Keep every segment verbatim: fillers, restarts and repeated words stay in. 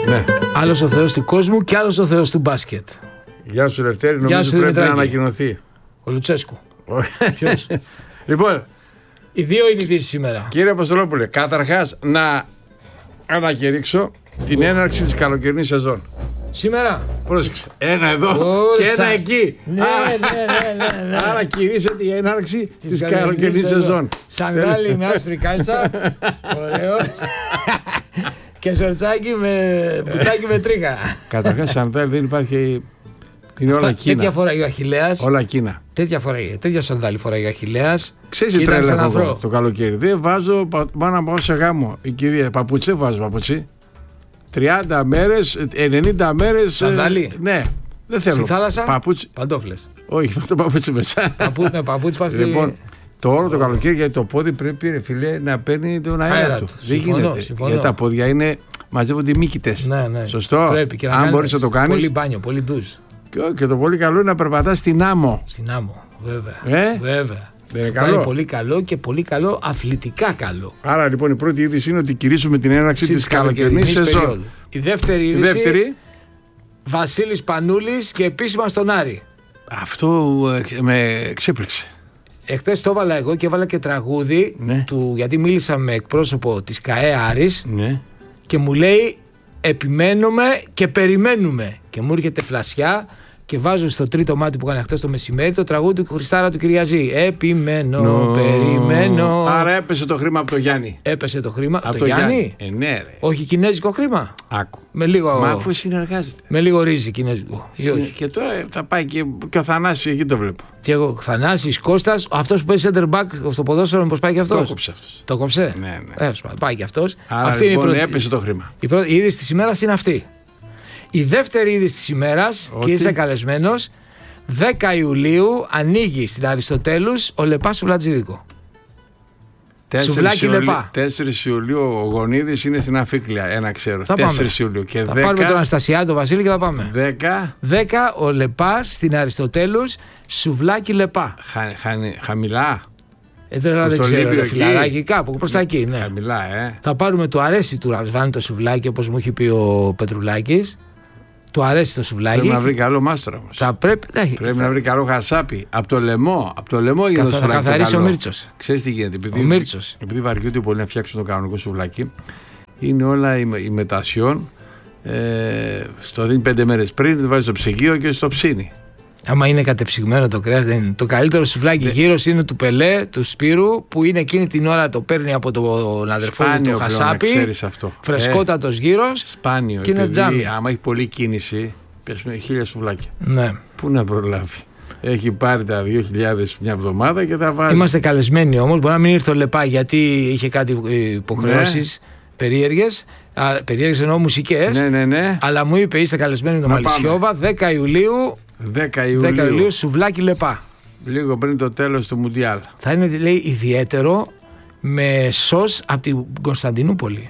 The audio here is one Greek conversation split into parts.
Ναι. Άλλος ο Θεός του κόσμου και άλλος ο Θεός του μπάσκετ. Γεια σου Λευτέρη, νομίζω σου, πρέπει Δημητράκη. να ανακοινωθεί. Ο Λουτσέσκου. Ποιος? Λοιπόν, Οι δύο είναι ειδήσεις σήμερα. κύριε Αποστολόπουλε, καταρχάς να ανακηρύξω την έναρξη της καλοκαιρινής σεζόν. Σήμερα. Πρόσεξε. Ένα εδώ Ω, και σα- ένα εκεί. Ναι, Άρα, ναι, ναι, ναι, ναι. άρα κηρύσσεται η έναρξη της καλοκαιρινής καλοκαιρινής σεζόν. Σανδάλι με άσπρη κάλτσα. Ωραίο. Και σορτσάκι με μπουτάκι με τρίχα. Καταρχάς, σανδάλι δεν υπάρχει. Είναι όλα Αυτά- Τέτοια Κίνα. φοράει ο Αχιλλέας. Όλα Κίνα. Τέτοια φοράει. Τέτοια σανδάλι φοράει ο Αχιλλέας. Ξέρεις Και τι ήταν τρέλα σαν έχω αφρό. εγώ το καλοκαίρι. Δεν βάζω, πα- πάω να πάω σε γάμο. Η κυρία παπούτσι, δεν βάζω παπούτσι. τριάντα μέρες, ενενήντα μέρες. ε, Σανδάλι. Ναι, δεν θέλω. Στη θάλασσα. Παπούτσι. Παντόφλες. Όχι, με το παπούτσι μέσα. Παπού- Με παπούτσι πας στη- Λοιπόν, το όλο το καλοκαίρι γιατί το πόδι πρέπει, ρε φίλε, να παίρνει τον αέρα, Αέρα του. του. Δεν Συμφωνώ, γίνεται. συμφωνώ. Γιατί τα πόδια είναι, μαζεύονται οι μύκητες. Ναι, ναι. Σωστό. Πρέπει και να Αν κάνεις μπορείς να το κάνεις. Πολύ μπάνιο, πολύ ντουζ. Και, και το πολύ καλό είναι να περπατάς στην άμμο. Στην άμμο. Βέβαια. Ε? Βέβαια. Δεν είναι Σου κάνει καλό. πολύ καλό και πολύ καλό αθλητικά καλό. Άρα λοιπόν η πρώτη είδηση είναι ότι κηρύσουμε την έναρξη της καλοκαιρινής σεζόν. περίοδου. Η δεύτερη Η είδηση. δεύτερη. Βασίλης Πανούλης και επίσημα στον Άρη. Αυτό ε, με ξέπληξε. Εχθές το έβαλα εγώ και έβαλα και τραγούδι Ναι. του, γιατί μίλησα με εκπρόσωπο της ΚΑΕ Άρης Ναι. και μου λέει επιμένουμε και περιμένουμε. Και μου έρχεται φλασιά και βάζω στο τρίτο μάτι που έκανε χτες το μεσημέρι το τραγούδι του Χριστάρα του Κυριαζή. Επιμένω, Νο. περιμένω. Άρα έπεσε το χρήμα από το Γιάννη. Έπεσε το χρήμα. Από το Γιάννη. Ε, ναι, ρε. Όχι κινέζικο χρήμα. Άκου. Με λίγο, Μα αφού συνεργάζεται. με λίγο ρύζι κινέζικο. Ή όχι. Και τώρα θα πάει και, και ο Θανάσης εκεί το βλέπω. Και εγώ, Θανάσης, Κώστας, αυτός που παίζει center back στο ποδόσφαιρο, πώς πάει και αυτός. Το έκοψε αυτός. Το κόψε. Ναι, ναι. Ε, πάει και αυτός. Άρα Αυτή λοιπόν είναι η πρώτη, έπεσε το χρήμα. η πρώτη η είδηση της ημέρας είναι αυτή. Η δεύτερη είδηση της ημέρας, Ότι? και είσαι καλεσμένος, δέκα Ιουλίου ανοίγει στην Αριστοτέλους ο Λεπά Σουβλατζίδικο. Σουβλάκι Λεπά. τέσσερις Ιουλίου ο Γονίδης είναι στην Αφίκλεια, ένα ξέρω. Θα πάμε. τέσσερις Ιουλίου. Και Θα πάρουμε τον δέκα. Αναστασιάδη, τον Βασίλη και θα πάμε. δέκα δέκα ο Λεπάς στην Αριστοτέλους, Σουβλάκι Λεπά. χα, χα- χαμηλά. Ε, δεν, δεν Στο ξέρω, Ολύμπιο ρε, εκεί. φιλαράκι, κάπου προς τα εκεί, ναι. Χαμηλά, ε. Θα πάρουμε το αρέσει του Ρασβάνη το σουβλάκι, όπως μου έχει πει ο Πετρουλάκης. Του αρέσει το σουβλάκι. Πρέπει να βρει καλό μάστορα όμως. Θα πρέπει, ναι, Πρέπει θα, να βρει καλό χασάπι. Από το λαιμό. Από το λαιμό γίνεται το θα σουβλάκι. το καθαρίσει ο καλό. Μίρτσος. Ξέρεις τι γίνεται. Επειδή, Ο Μίρτσος. επειδή βαριούνται πολύ να φτιάξουν το κανονικό σουβλάκι, είναι όλα η, η μετασιόν. Ε, στο δίνει πέντε μέρες πριν, το βάζει στο ψυγείο και στο ψήνει. Άμα είναι κατεψυγμένο το κρέας, δεν είναι. Το καλύτερο σουβλάκι γύρω είναι του Πελέ, του Σπύρου, που είναι εκείνη την ώρα το παίρνει από τον αδερφό του Σπάνιο το πλέον να χασάπι. ξέρεις αυτό. Φρεσκότατος γύρος. Σπάνιο. Και είναι επειδή τζάμι. άμα έχει πολλή κίνηση, πες με χίλια σουβλάκια. Ναι. Πού να προλάβει. Έχει πάρει τα δύο χιλιάδες μια εβδομάδα και τα βάζει. Είμαστε καλεσμένοι όμως. Μπορεί να μην ήρθε ο Λεπά γιατί είχε κάτι υποχρεώσεις περίεργες. Α, περίεργες εννοώ μουσικές. Ναι, ναι, ναι. Αλλά μου είπε είστε καλεσμένοι με τον Να Μαλισσιόβα δέκα Ιουλίου. δέκα Ιουλίου. δέκα Ιουλίου σουβλάκι Λεπά. Λίγο πριν το τέλος του Μουντιάλ. Θα είναι λέει ιδιαίτερο με σως από την Κωνσταντινούπολη.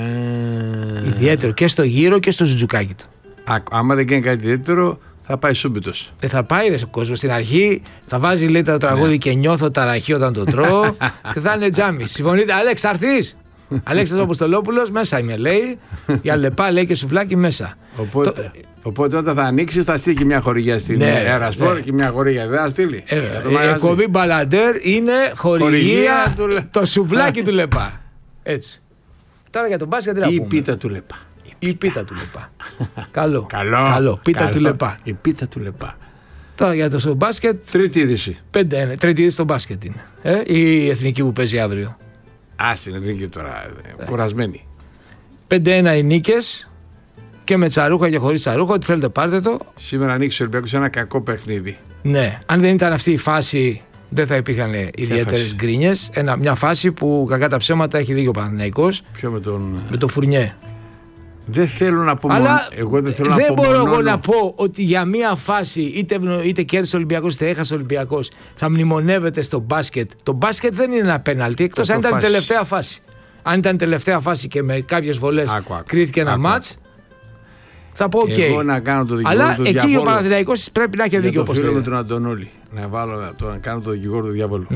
Ε, Ιδιαίτερο και στο γύρο και στο ζουτζουκάκι του. άκου, άμα δεν κάνει κάτι ιδιαίτερο, θα πάει σούμπιτος. Δεν θα πάει ρε ο κόσμος στην αρχή, θα βάζει λέει το τραγούδι και νιώθω ταραχή όταν το τρώω και θα είναι τζάμι. Συμφωνείτε, Αλέξ, θα έρθεις. Αλέξης Αποστολόπουλος, μέσα είμαι λέει. Για Λεπά λέει και σουβλάκι μέσα. Οπότε, Το- οπότε όταν θα ανοίξει, θα στείλει και μια χορηγία στην Ναι, Ερασπορ ναι. και μια χορηγία. Δεν θα στείλει. Ε, Για το η μαγαζί. εκπομπή Μπαλαντέρ είναι χορηγία, Χορηγία του Λε- το σουβλάκι του Λεπά. Έτσι. Τώρα για τον μπάσκετ τι να Ή η πούμε. πίτα του Λεπά. Η πίτα του Λεπά. Καλό. Καλό. Καλό. Πίτα Καλό. του Λεπά. Η πίτα του Λεπά. Τώρα για το στο μπάσκετ, Τρίτη είδηση. πέντε ένα. Τρίτη είδηση στο μπάσκετ είναι. Ε, η εθνική που παίζει αύριο. Άστη είναι δίκαιο τώρα. ε, Κουρασμένη. πέντε ένα οι νίκες και με τσαρούχα και χωρίς τσαρούχα. Ό,τι θέλετε πάρτε το. Σήμερα ανοίξει ο Ολυμπιακός ένα κακό παιχνίδι. Ναι. Αν δεν ήταν αυτή η φάση, δεν θα υπήρχαν ιδιαίτερες φάση? γκρίνιες. Ένα, μια φάση που κακά τα ψέματα έχει δίκιο ο Παναθηναϊκός Ποιο με τον. με το Φουρνιέ. Δεν θέλω να πω Αλλά μόνο. Εγώ δεν θέλω δεν να πω μπορώ μόνο. εγώ να πω ότι για μία φάση είτε, ευno- είτε κέρδισε ο Ολυμπιακός είτε έχασε ο Ολυμπιακός θα μνημονεύεται στο μπάσκετ. Το μπάσκετ δεν είναι ένα πέναλτι εκτός αν ήταν η Αποφάσεις. τελευταία φάση. Αν ήταν η τελευταία φάση και με κάποιες βολές Άκου, άκου. κρίθηκε ένα Άκου. μάτς, θα πω οκ. Εγώ να κάνω το δικηγόρο Αλλά του εκεί διαβόλου. ο Παναθηναϊκός πρέπει να έχει Για δίκιο το όπως φίλο το με είδε. τον Αντωνούλη. Να βάλω το, να κάνω το δικηγόρο του διαβόλου. Ναι.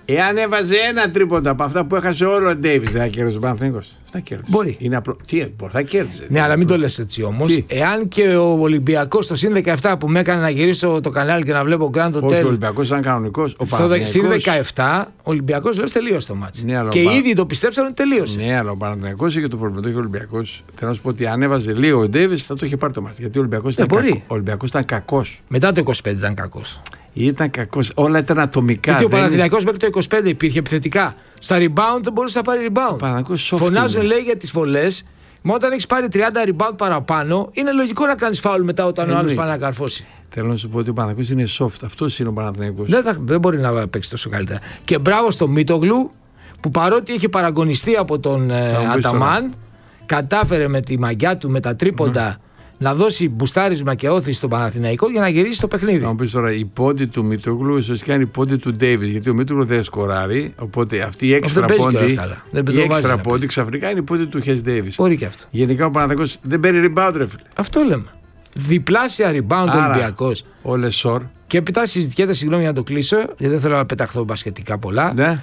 Εάν έβαζε ένα τρίποντα από αυτά που έχασε όλο ο Ντέιβις, δεν θα κέρδιζε ο Παναθηναϊκός. Θα κέρδιζε. Μπορεί. Είναι απλό. Τι, μπορεί, θα κέρδιζε. Ναι, αλλά μην το λες έτσι όμως. Εάν και ο Ολυμπιακός στο συν δεκαεπτά που με έκανε να γυρίσω το κανάλι και να βλέπω Grand Hotel. Όχι, ο Ολυμπιακός ήταν κανονικός. Στο συν δεκαεπτά, ο Ολυμπιακός λες τελείωσε το μάτσι. Ναι, και πα... ήδη το πιστέψαν ότι τελείωσε. Ναι, αλλά ο Παναθηναϊκός είχε το πρόβλημα. Το είχε ο Ολυμπιακός. Θέλω να σου πω ότι αν έβαζε λίγο ο Ντέιβις θα το είχε πάρει το μάτι. Γιατί ο Ολυμπιακός ήταν, κακ... ήταν κακός. Μετά το είκοσι πέντε ήταν κακός. Ήταν κακός. Όλα ήταν ατομικά. Γιατί δεν... ο Παναθηναϊκός μέχρι το είκοσι πέντε υπήρχε επιθετικά. Στα rebound δεν μπορούσε να πάρει rebound. Φωνάζουν λέει για τις βολές. Μα όταν έχεις πάρει τριάντα rebound παραπάνω, είναι λογικό να κάνεις φάουλ μετά όταν Εννοεί. ο άλλος πάει να καρφώσει. Θέλω να σου πω ότι ο Παναθηναϊκός είναι soft. Αυτός είναι ο Παναθηναϊκός. Δεν, θα, δεν μπορεί να παίξει τόσο καλύτερα. Και μπράβο στο Μίτογλου που παρότι είχε παραγωνιστεί από τον ε, Αταμάν, κατάφερε με τη μαγιά του, με τα τρίποντα. Mm. Να δώσει μπουστάρισμα και όθηση στον Παναθηναϊκό για να γυρίσει το παιχνίδι. Να μου πεις τώρα, η πόντη του Μίτογλου ουσιαστικά είναι η πόντη του Ντέιβις. Γιατί ο Μίτογλου δεν σκοράρει. Οπότε αυτή η έξτρα πόντη. Η έξτρα πόντη ξαφνικά είναι η πόντη του Χες Ντέιβις. Μπορεί και αυτό. Γενικά ο Παναθηναϊκός δεν παίρνει rebound, ρε φίλε. Αυτό λέμε. Διπλάσια rebound ο Ολυμπιακός. Ο Λεσόρ. Και επιτά συζητιέται, συγγνώμη να το κλείσω, γιατί δεν θέλω να πεταχθώ μπασκετικά πολλά. Ναι.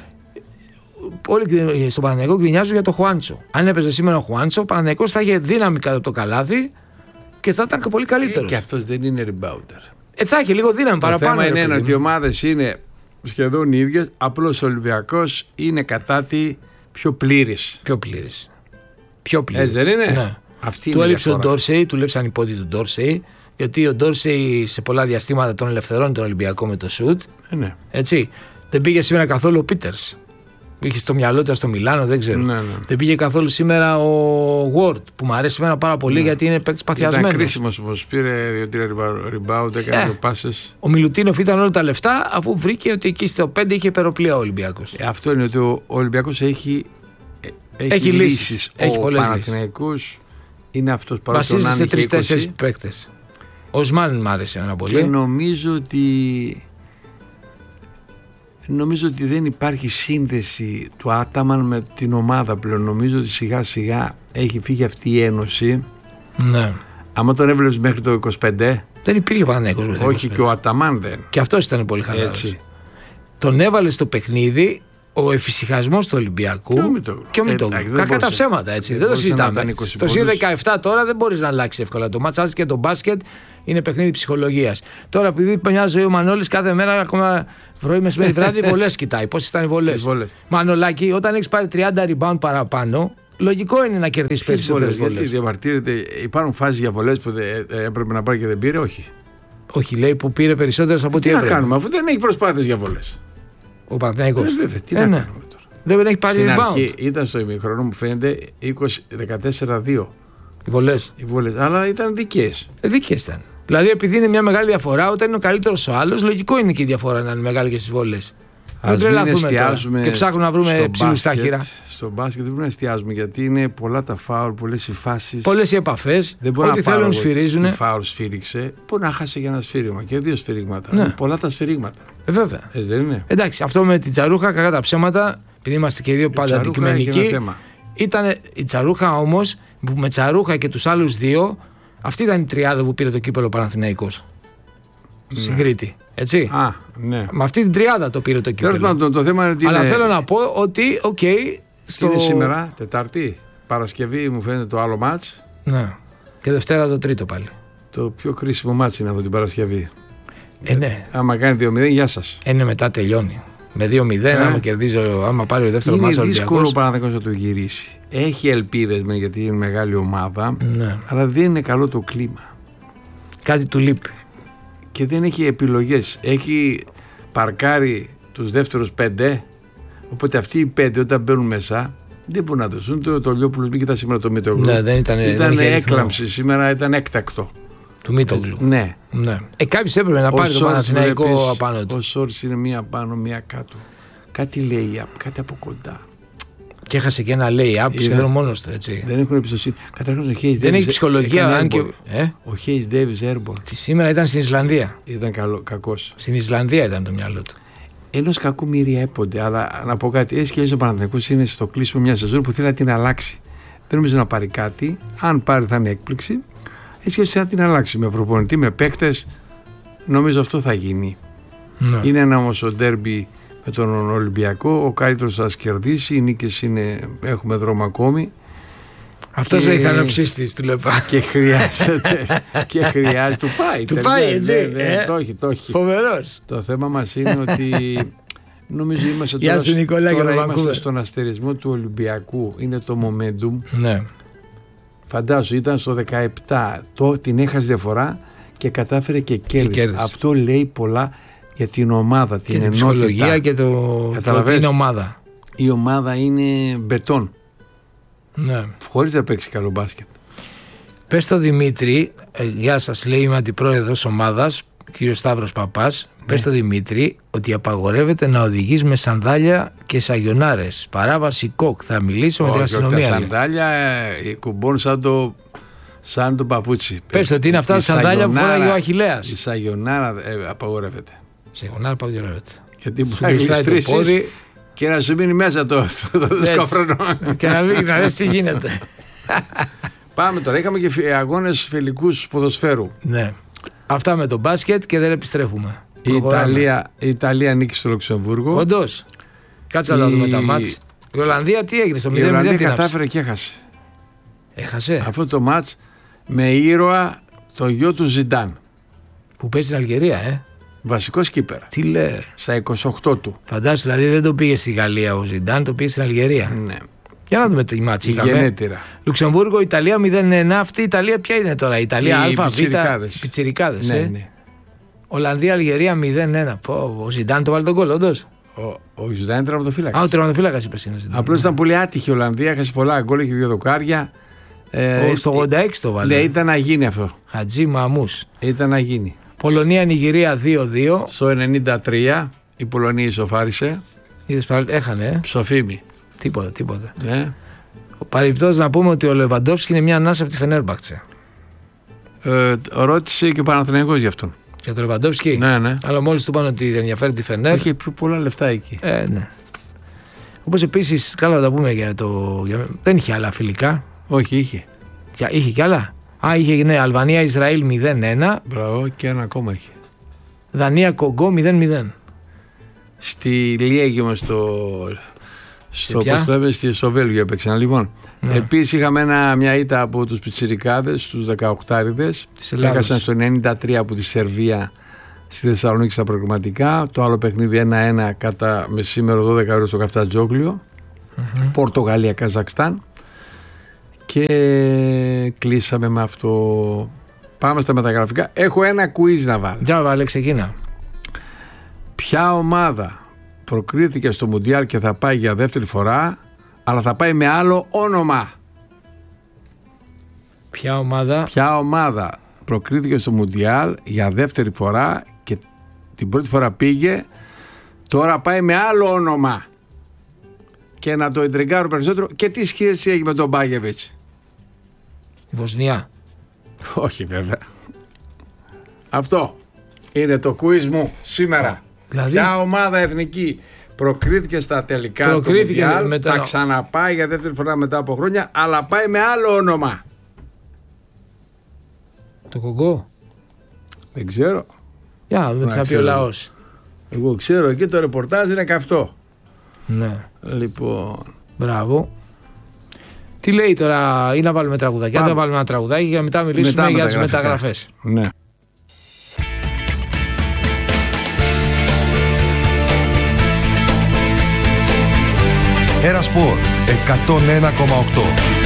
Όλοι στον Παναθηναϊκό γκρινιάζουν για το Χουάντσο. Αν έπαιζε σήμερα ο Χουάντσο, ο Παναθηναϊκός θα είχε δύναμη κάτω από το καλάθι. Και θα ήταν πολύ καλύτερο. Ε, και αυτό δεν είναι rebounder. Ε, θα έχει λίγο δύναμη το παραπάνω. Το θέμα είναι ότι οι ομάδες είναι σχεδόν οι ίδιες. Απλώς ο Ολυμπιακός είναι κατά τη πιο πλήρης. Πιο πλήρης. Πιο πλήρης. Έτσι δεν είναι. Ναι. Αυτή του είναι έλειψε ο Ντόρσεϊ, του λείψαν οι πόντι του Ντόρσεϊ. Γιατί ο Ντόρσεϊ σε πολλά διαστήματα τον ελευθερώνει τον Ολυμπιακό με το σουτ. Ε, ναι. Έτσι. Δεν πήγε σήμερα καθόλου ο Πίτερς. Είχε στο μυαλό του στο Μιλάνο, δεν ξέρω. Ναι, ναι. Δεν πήγε καθόλου σήμερα ο Ward που μου αρέσει σήμερα πάρα πολύ ναι. γιατί είναι παίκτης παθιασμένος. Ήταν κρίσιμος όμως. Πήρε δύο-τρία rebound, έκανε δύο πάσες. Ο Μιλουτίνοφ ήταν όλα τα λεφτά αφού βρήκε ότι εκεί στο πέντε είχε υπεροπλία ο Ολυμπιακός. Ε, αυτό είναι ότι ο Ολυμπιακός έχει, έχει, έχει λύσεις. Έχει ο Παναθηναϊκός είναι αυτός παρότι τον βασίζεται σε τρεις-τέσσερις παίκτες. Ο Σμάν μ' άρεσε ένα πολύ. Και νομίζω ότι. Νομίζω ότι δεν υπάρχει σύνδεση του Άταμαν με την ομάδα πλέον. Νομίζω ότι σιγά σιγά έχει φύγει αυτή η ένωση. Ναι. Άμα τον έβλεπες μέχρι το είκοσι πέντε. Δεν υπήρχε Παναθηναϊκός μέχρι το όχι και ο Αταμάν δεν. Και αυτός ήταν πολύ χαλαρός. Τον έβαλε στο παιχνίδι ο εφησυχασμός του Ολυμπιακού και ο Μητόγλου. Κακά τα ψέματα έτσι. Δεν, δεν το συζητάμε. Στο συν δεκαεπτά τώρα δεν μπορείς να αλλάξει εύκολα το μάτς. Και το μπάσκετ είναι παιχνίδι ψυχολογίας. Τώρα επειδή μια ζωή ο Μανώλης κάθε μέρα ακόμα πρωί, μεσημέρι, βράδυ βολές κοιτάει. Πόσες ήταν οι βολές. Μανολάκι, όταν έχεις πάρει τριάντα rebound παραπάνω, λογικό είναι να κερδίσεις περισσότερες βολές. Γιατί διαμαρτύρεται, υπάρχουν φάσεις για βολές που έπρεπε να πάρει και δεν πήρε, όχι. Όχι, λέει που πήρε περισσότερες από ό,τι έπρεπε. Τι να κάνουμε, αφού δεν έχει προσπάθειες για βολές. Ο Παναθηναϊκός. Ε, βέβαια, τι ε, να ναι. κάνουμε τώρα. Δεν έχει πάρει στην rebound. Αρχή, ήταν στο ημιχρόνο μου φαίνεται είκοσι δεκατέσσερα δύο. Οι βολές. Οι βολές. Αλλά ήταν δικές. Ε, δικές ήταν. Δηλαδή, επειδή είναι μια μεγάλη διαφορά, όταν είναι ο καλύτερος ο άλλος, λογικό είναι και η διαφορά να είναι μεγάλη και στις βολές. Ας μην εστιάζουμε και ψάχνουμε να βρούμε ψήλους στα χειρά. Στο μπάσκετ δεν πρέπει να εστιάζουμε γιατί είναι πολλά τα φάουλ, πολλές οι φάσεις. Πολλές οι επαφές. Ό,τι θέλουν σφυρίζουν. Τι φάουλ σφύριξε, μπορεί να χάσει για ένα σφύριγμα και δύο σφυρίγματα. Ναι. Πολλά τα σφυρίγματα. Ε, βέβαια. Έτσι δεν είναι. Εντάξει, αυτό με την Τσαρούχα, κακά τα ψέματα, επειδή είμαστε και οι δύο πάντα αντικειμενικοί. Ήταν η Τσαρούχα όμως, που με Τσαρούχα και τους άλλους δύο, αυτή ήταν η τριάδα που πήρε το κύπελλο Παναθηναϊκός. Ναι. Στην Κρήτη. Έτσι. Α, ναι. Με αυτή την τριάδα το πήρε το κύπελλο. Το, το θέμα είναι ότι αλλά είναι... θέλω να πω ότι, οκ. Okay, στο... Είναι σήμερα, Τετάρτη. Παρασκευή μου φαίνεται το άλλο μάτς. Ναι. Και Δευτέρα το τρίτο πάλι. Το πιο κρίσιμο μάτς είναι αυτό την Παρασκευή. Ε, ναι. Άμα κάνει δύο μηδέν, γεια σας. Ε, ναι, μετά τελειώνει. Με δύο μηδέν, ε. άμα κερδίζει, άμα πάρει ο δεύτερο μάτς. Είναι δύσκολο ο Παναθηναϊκός να το γυρίσει. Έχει ελπίδες γιατί είναι μεγάλη ομάδα. Ναι. Αλλά δεν είναι καλό το κλίμα. Κάτι του λείπει. Και δεν έχει επιλογές. Έχει παρκάρει τους δεύτερους πέντε. Οπότε αυτοί οι πέντε όταν μπαίνουν μέσα δεν μπορούν να δώσουν. Το, το Λιόπουλος μην κοιτά σήμερα το Μητόγλου. Ναι, δεν ήταν, ήταν δεν έκλαμψη σήμερα, ήταν έκτακτο. Του Μητόγλου. Ναι. ναι. Ε, κάποιος έπρεπε να πάρει το Παναθηναϊκό απάνω του. Ο Σόρις είναι μία πάνω, μία κάτω. Κάτι λέει, κάτι από κοντά. Και έχασε και ένα lay-up σχεδόν μόνος του, έτσι. Δεν έχουν εμπιστοσύνη. Καταρχάς ο Hayes δεν έχει ψυχολογία. Αν και... ε? Ο Hayes Davis Airborne. Σήμερα ήταν στην Ισλανδία. Ήταν καλό, κακός. Στην Ισλανδία ήταν το μυαλό του. Ενός κακού μύρια έπονται. Αλλά να πω κάτι, έτσι και έτσι ο Παναθηναϊκός είναι στο κλείσιμο μια σεζόν που θέλει να την αλλάξει. Δεν νομίζω να πάρει κάτι. Αν πάρει θα είναι έκπληξη. Έτσι και έτσι να την αλλάξει. Με προπονητή, με παίκτες. Νομίζω αυτό θα γίνει. Ναι. Είναι ένα όμως ο ντέρμπι με τον Ολυμπιακό. Ο καλύτερος θα κερδίσει. Οι νίκες είναι, έχουμε δρόμο ακόμη. Αυτός ο ικανοψίστης του ΛΕΠΑ. Και χρειάζεται. και χρειάζεται. Του πάει. Του πάει, έτσι. Ναι, ναι, ε, το έχει, το έχει. Φοβερός. Το θέμα μας είναι ότι νομίζω είμαστε Γεια τώρα, σου, Νικόλα, τώρα και είμαστε στον αστερισμό του Ολυμπιακού. Είναι το momentum. Ναι. Φαντάσου, ήταν στο δεκαεπτά. Το, την έχασε διαφορά και κατάφερε και κέρδισε. κέρδισε. Αυτό λέει πολλά για την ομάδα, την και ενότητα. την ψυχολογία και το, το την ομάδα. Η ομάδα είναι μπετόν. Ναι. Χωρίς να παίξει καλό μπάσκετ. Πες το Δημήτρη, ε, γεια σας, λέει, είμαι αντιπρόεδρος ομάδας, κύριος Σταύρος Παπάς. Ναι. Πες το Δημήτρη ότι απαγορεύεται να οδηγείς με σανδάλια και σαγιονάρες. Παράβαση κοκ. Θα μιλήσω με την αστυνομία. Τα σανδάλια ε, κουμπώνουν σαν το, σαν το παπούτσι. Πες το ότι είναι αυτά τα σανδάλια που φοράει ο Αχιλλέας. Η σαγιονάρα ε, απαγορεύεται. Σαγιονάρα απαγορεύεται. Γιατί μπορεί να γλιστρήσεις και να σου μείνει μέσα το, το, το σκόφρονο. Και να μην να δεις τι γίνεται. Πάμε τώρα. Είχαμε και αγώνες φιλικούς ποδοσφαίρου. Ναι. Αυτά με το μπάσκετ και δεν επιστρέφουμε. Η Ιταλία, η Ιταλία νίκη στο Λουξεμβούργο. Όντως. Κάτσε να η... δούμε τα μάτς. Η Ολλανδία τι έγινε στο μηδέν μηδέν. Η Ολλανδία κατάφερε και έχασε. Έχασε. Αυτό το μάτς με ήρωα το γιο του Ζιντάν. Που παίζει στην Αλγερία, ε. Βασικός κύπερ. Τι λέει. Στα είκοσι οκτώ του. Φαντάσου, δηλαδή δεν το πήγε στη Γαλλία ο Ζιντάν, το πήγε στην Αλγερία. Ναι. Για να δούμε τι μάτς είχαμε. Γενέτειρα. Λουξεμβούργο, Ιταλία μηδέν ένα. Αυτή η Ιταλία ποια είναι τώρα? Η Ιταλία οι Α, Β. Πιτσιρικάδες. Ναι, ε. ναι. Ολλανδία, Αλγερία μηδέν ένα. Πω, ο Ζιντάν το βάλει τον κόλλο, όντως. Ο, ο Ζιντάν είναι τερματοφύλακας. Α, ο τερματοφύλακας είπες είναι. Απλώς ήταν πολύ άτυχη η Ολλανδία, έχασε πολλά γκολ, είχε δύο δοκάρια. Ε, στο ογδόντα έξι το βάλε. Ναι, ήταν να γίνει αυτό. Χατζή Μαμούς. Ήταν να γίνει. Πολωνία, Νιγηρία δύο δύο. Στο ενενήντα τρία η Πολωνία ισοφάρισε. Είδες πάλι, έχανε. Ε? Ψοφίμη. Τίποτα, τίποτα. Ναι. Παρεπτός να πούμε ότι ο Λεβαντόφσκι είναι μια ανάσα από τη Φενέρμπαχτσε. Ε, ρώτησε και ο Παναθηναϊκός γι' αυτόν. Για τον Λεβαντόφσκι. Ναι, ναι. Αλλά μόλις του είπαν ότι ενδιαφέρει τη Φενέρ. Είχε πιο πολλά λεφτά εκεί. Ε, ναι. Όπως επίσης, καλά να τα πούμε για το. Για... Δεν είχε άλλα φιλικά. Όχι, είχε. Είχε κι άλλα. Α, είχε, ναι, Αλβανία, Ισραήλ μηδέν ένα. Μπράβο, και ένα ακόμα είχε. Δανία, Κογκό μηδέν μηδέν. Στη Λιέγη μας στο. Στο, πώς το λέμε, στο Βέλγιο έπαιξαν. Λοιπόν, ναι. Επίσης είχαμε ένα, μια ήττα από τους πιτσιρικάδες, τους δεκαοκτάριδες. Έχασαν στο ενενήντα τρία από τη Σερβία στη Θεσσαλονίκη στα προγραμματικά. Το άλλο παιχνίδι ένα ένα κατά μεσήμερο δώδεκα ώρες στο Καφτατζόγλιο. Mm-hmm. Πορτογαλία, Καζακστάν. Και κλείσαμε με αυτό. Πάμε στα μεταγραφικά. Έχω ένα quiz να βάλω. Για βάλε, ξεκίνα. Ποια ομάδα προκρίθηκε στο Μουντιάλ και θα πάει για δεύτερη φορά, αλλά θα πάει με άλλο όνομα? Ποια ομάδα? Ποια ομάδα προκρίθηκε στο Μουντιάλ για δεύτερη φορά και την πρώτη φορά πήγε, τώρα πάει με άλλο όνομα? Και να το εντριγκάρω περισσότερο, και τι σχέση έχει με τον Μπάγεβιτς? Η Βοσνία. Όχι βέβαια. Αυτό είναι το quiz μου σήμερα. Δηλαδή... Ποια ομάδα εθνική προκρίθηκε στα τελικά του Μουντιάλ, μετά... θα ξαναπάει για δεύτερη φορά μετά από χρόνια, αλλά πάει με άλλο όνομα? Το Κογκό. Δεν ξέρω. Για να δούμε τι θα πει ο λαός. Εγώ ξέρω, εκεί το ρεπορτάζ είναι καυτό. Ναι. Λοιπόν. Μπράβο. Τι λέει τώρα, ή να βάλουμε τραγουδάκια? Θα βάλουμε ένα τραγουδάκι και μετά μιλήσουμε μετά για τις μεταγραφές. Ναι. Era Sport εκατόν ένα κόμμα οκτώ.